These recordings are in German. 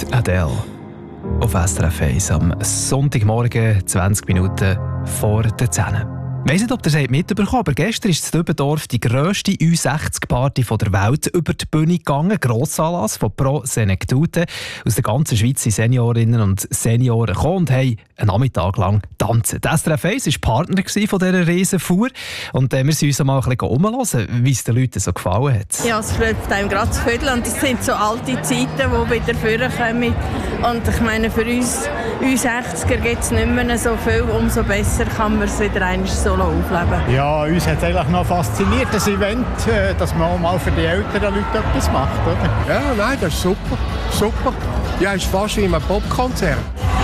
Adele auf SRF 1 am Sonntagmorgen, 20 Minuten vor der 10. Ich weiss nicht, ob ihr es mitbekommen habt, aber gestern ist in Dübendorf die grösste U60-Party der Welt über die Bühne gegangen. Grossanlass von Pro Senectute. Aus der ganzen Schweiz sind Seniorinnen und Senioren gekommen und haben einen Nachmittag lang tanzen. Die SRF 1 war Partner von dieser Riesenfuhr. Und wir sind uns mal ein bisschen umhören, wie es den Leuten so gefallen hat. Ja, es schlägt einem gerade zu Viertel und es sind so alte Zeiten, die wieder vorkommen. Und ich meine, für uns 60er gibt es nicht mehr so viel, umso besser kann man es wieder einmal so aufleben. Ja, uns hat es eigentlich noch fasziniert, das Event, dass man auch mal für die älteren Leute etwas macht, oder? Ja, nein, das ist super. Super. Ja, es ist fast wie ein Popkonzert.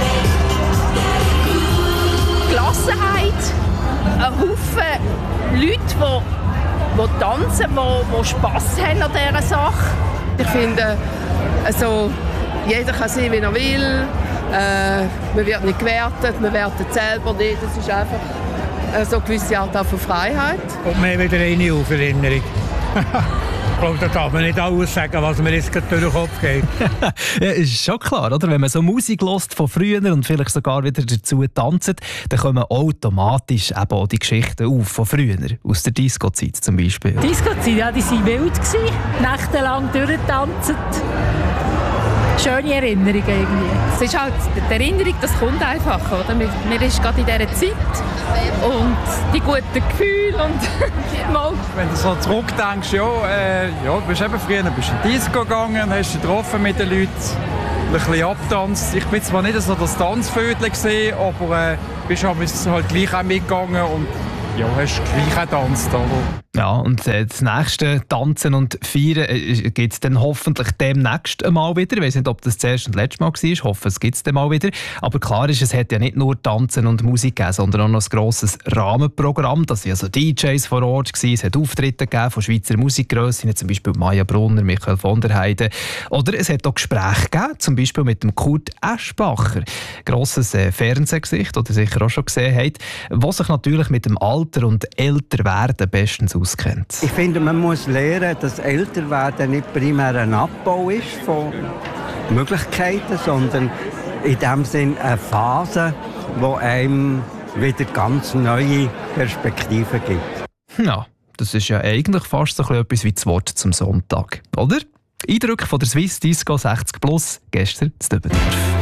Gelassenheit, ein Haufen Leute, die tanzen, die Spass haben an dieser Sache. Ich finde, also, jeder kann sein, wie er will. Man wird nicht gewertet, man wertet selber nicht. Das ist einfach so eine gewisse Art von Freiheit. Und mehr wieder eine Auferinnerung. Ich glaube, da darf man nicht alles sagen, was mir jetzt gerade durch den Kopf geht. Ja, ist schon klar, oder? Wenn man so Musik hört von früher und vielleicht sogar wieder dazu tanzt, dann kommen automatisch eben auch die Geschichten auf von früher, aus der Disco-Zeit zum Beispiel. Disco-Zeit, ja, die waren wild, nächtelang durchgetanzt. Schöne Erinnerungen irgendwie. Es ist halt die Erinnerung, das kommt einfach, oder? Man ist gerade in dieser Zeit und die guten Gefühle und mal. Wenn du so zurückdenkst, du bist eben früher in die Disco gegangen, hast dich getroffen mit den Leuten, ein bisschen abgetanzt. Ich bin zwar nicht so das Tanzvödel gesehen, aber bist halt gleich auch mitgegangen und ja, hast gleich auch getanzt, oder? Ja, und das nächste Tanzen und Feiern gibt es dann hoffentlich demnächst einmal wieder. Ich weiss nicht, ob das erste und letzte Mal war. Ich hoffe, es gibt es dann mal wieder. Aber klar ist, es hat ja nicht nur Tanzen und Musik gegeben, sondern auch noch ein grosses Rahmenprogramm. Da waren also DJs vor Ort. Es hat Auftritte gegeben von Schweizer Musikgrössen, zum Beispiel Maja Brunner, Michael von der Heide. Oder es hat auch Gespräche gegeben, zum Beispiel mit dem Kurt Eschbacher. Grosses Fernsehgesicht, das ihr sicher auch schon gesehen habt, was sich natürlich mit dem Alter und Älterwerden bestens auskennt. Ich finde, man muss lernen, dass Älterwerden nicht primär ein Abbau ist von Möglichkeiten, sondern in dem Sinn eine Phase, die einem wieder ganz neue Perspektiven gibt. Ja, das ist ja eigentlich fast so etwas wie das Wort zum Sonntag, oder? Eindrücke von der Swiss Disco 60 Plus gestern in Dübendorf.